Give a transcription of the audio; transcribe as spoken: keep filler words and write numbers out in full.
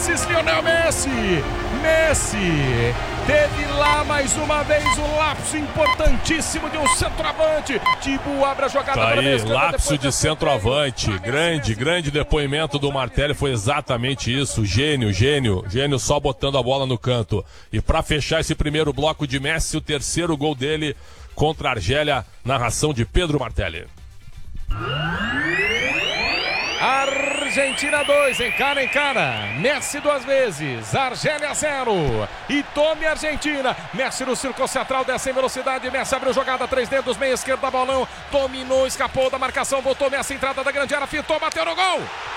lances, Lionel Messi. Messi teve lá mais uma vez um lapso importantíssimo de um centroavante. Tibu abre a jogada. Tá aí, lapso de centroavante. Grande, grande depoimento do Martelli, foi exatamente isso. Gênio, gênio, gênio só botando a bola no canto. E pra fechar esse primeiro bloco de Messi, o terceiro gol dele contra a Argélia, narração de Pedro Martelli. Argentina dois, encara, encara. Messi duas vezes, Argélia zero. E tome Argentina. Messi no círculo central, desce em velocidade. Messi abriu jogada, três dedos, meia esquerda, bolão. Dominou, escapou da marcação, botou Messi, entrada da grande área, fitou, bateu no gol.